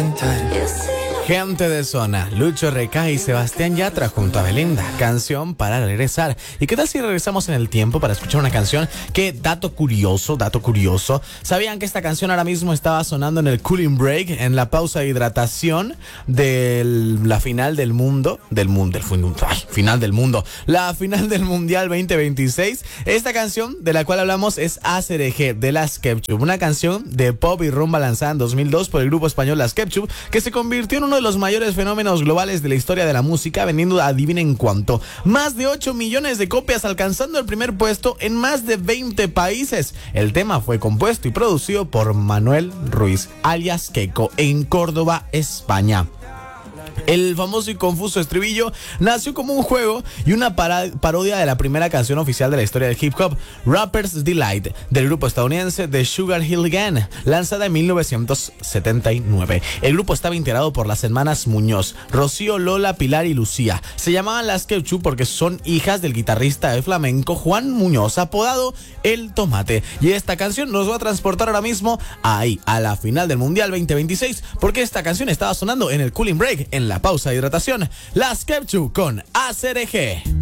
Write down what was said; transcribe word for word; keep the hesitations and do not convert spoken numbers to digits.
Gente de zona, Lucho Reca y Sebastián Yatra junto a Belinda, canción para regresar. ¿Y qué tal si regresamos en el tiempo para escuchar una canción que, dato curioso, dato curioso, ¿sabían que esta canción ahora mismo estaba sonando en el cooling break, en la pausa de hidratación de la final del mundo, del mundo, del ay, final del mundo, la final del Mundial veinte veintiséis? Esta canción de la cual hablamos es A C R G de Las Ketchup, una canción de pop y rumba lanzada en dos mil dos por el grupo español Las Ketchup, que se convirtió en uno de los mayores fenómenos globales de la historia de la música, vendiendo, adivinen cuánto, más de ocho millones de copias, alcanzando el primer puesto en más de veinte países. El tema fue compuesto y producido por Manuel Ruiz, alias Keiko, en Córdoba, España. El famoso y confuso estribillo nació como un juego y una para- parodia de la primera canción oficial de la historia del hip hop, Rapper's Delight, del grupo estadounidense The Sugar Hill Gang, lanzada en mil novecientos setenta y nueve. El grupo estaba integrado por las hermanas Muñoz, Rocío, Lola, Pilar y Lucía. Se llamaban Las Ketchup porque son hijas del guitarrista de flamenco Juan Muñoz, apodado El Tomate. Y esta canción nos va a transportar ahora mismo ahí, a la final del Mundial veinte veintiséis, porque esta canción estaba sonando en el cooling break, en la pausa de hidratación. Las Ketchup con A C R G.